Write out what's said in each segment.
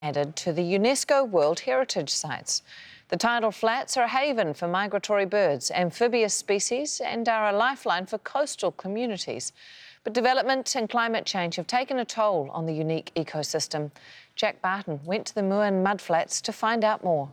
added to the UNESCO World Heritage Sites. The tidal flats are a haven for migratory birds, amphibious species, and are a lifeline for coastal communities. But development and climate change have taken a toll on the unique ecosystem. Jack Barton went to the Muan mudflats to find out more.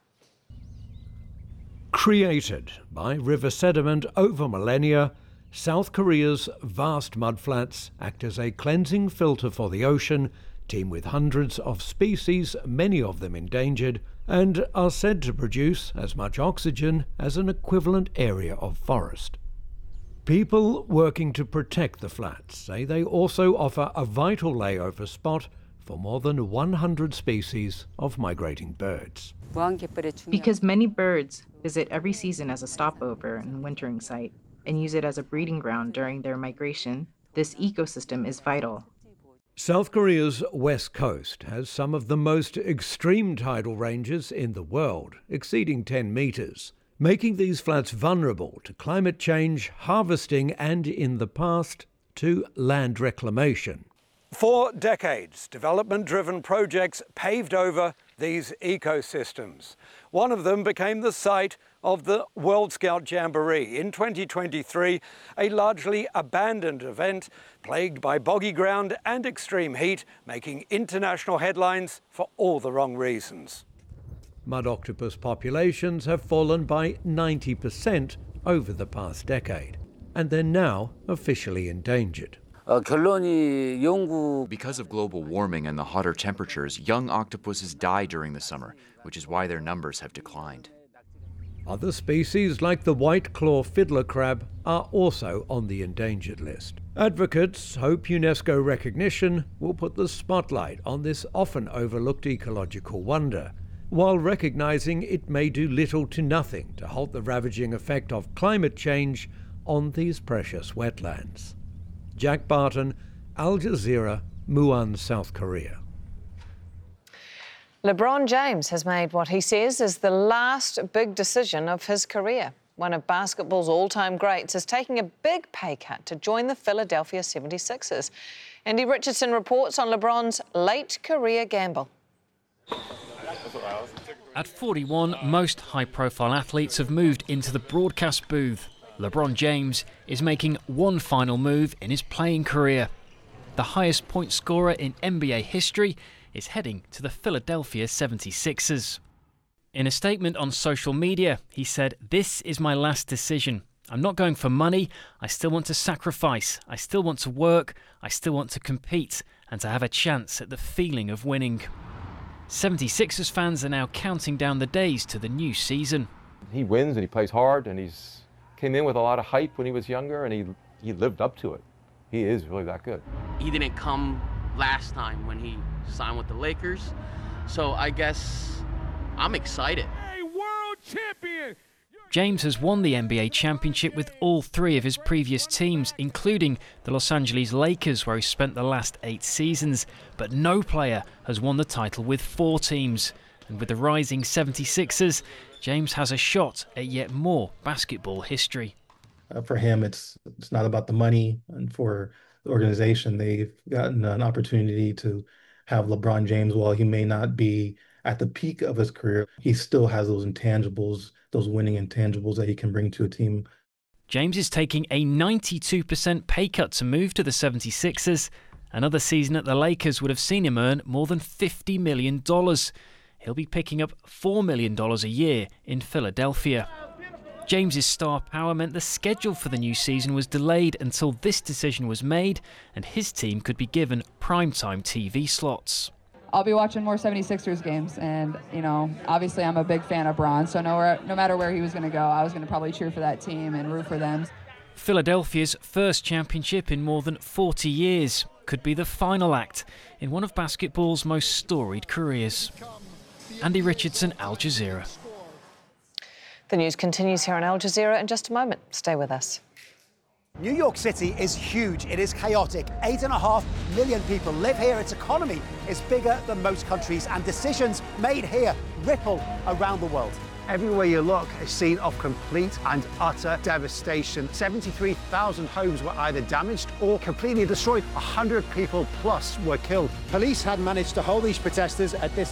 Created by river sediment over millennia, South Korea's vast mudflats act as a cleansing filter for the ocean, teem with hundreds of species, many of them endangered, and are said to produce as much oxygen as an equivalent area of forest. People working to protect the flats say they also offer a vital layover spot for more than 100 species of migrating birds. Because many birds visit every season as a stopover and wintering site and use it as a breeding ground during their migration, this ecosystem is vital. South Korea's west coast has some of the most extreme tidal ranges in the world, exceeding 10 meters, making these flats vulnerable to climate change, harvesting, and in the past, to land reclamation. For decades, development-driven projects paved over these ecosystems. One of them became the site of the World Scout Jamboree in 2023, a largely abandoned event plagued by boggy ground and extreme heat, making international headlines for all the wrong reasons. Mud octopus populations have fallen by 90% over the past decade, and they're now officially endangered. Because of global warming and the hotter temperatures, young octopuses die during the summer, which is why their numbers have declined. Other species like the white claw fiddler crab are also on the endangered list. Advocates hope UNESCO recognition will put the spotlight on this often overlooked ecological wonder, while recognizing it may do little to nothing to halt the ravaging effect of climate change on these precious wetlands. Jack Barton, Al Jazeera, Muan, South Korea. LeBron James has made what he says is the last big decision of his career. One of basketball's all-time greats is taking a big pay cut to join the Philadelphia 76ers. Andy Richardson reports on LeBron's late career gamble. At 41, most high-profile athletes have moved into the broadcast booth. LeBron James is making one final move in his playing career. The highest point scorer in NBA history is heading to the Philadelphia 76ers. In a statement on social media, he said, "This is my last decision. I'm not going for money. I still want to sacrifice. I still want to work. I still want to compete and to have a chance at the feeling of winning." 76ers fans are now counting down the days to the new season. He wins and he plays hard, and he's came in with a lot of hype when he was younger, and he lived up to it. He is really that good. He didn't come last time when he signed with the Lakers, so I guess I'm excited. Hey, world champion! James has won the NBA championship with all three of his previous teams, including the Los Angeles Lakers, where he spent the last 8 seasons. But no player has won the title with 4 teams. And with the rising 76ers, James has a shot at yet more basketball history. For him, it's not about the money, and for the organization, they've gotten an opportunity to have LeBron James. While he may not be at the peak of his career, he still has those intangibles, those winning intangibles that he can bring to a team. James is taking a 92% pay cut to move to the 76ers. Another season at the Lakers would have seen him earn more than $50 million. He'll be picking up $4 million a year in Philadelphia. James's star power meant the schedule for the new season was delayed until this decision was made and his team could be given primetime TV slots. I'll be watching more 76ers games, and, obviously I'm a big fan of Bron, so no matter where he was going to go, I was going to probably cheer for that team and root for them. Philadelphia's first championship in more than 40 years could be the final act in one of basketball's most storied careers. Andy Richardson, Al Jazeera. The news continues here on Al Jazeera in just a moment. Stay with us. New York City is huge. It is chaotic. 8.5 million people live here. Its economy is bigger than most countries, and decisions made here ripple around the world. Everywhere you look, a scene of complete and utter devastation. 73,000 homes were either damaged or completely destroyed. 100 people plus were killed. Police had managed to hold these protesters at this